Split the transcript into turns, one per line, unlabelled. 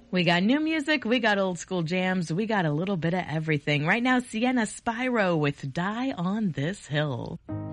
We got new music, we got old school jams, we got a little bit of everything. Right now, Sienna Spyro with Die on This Hill.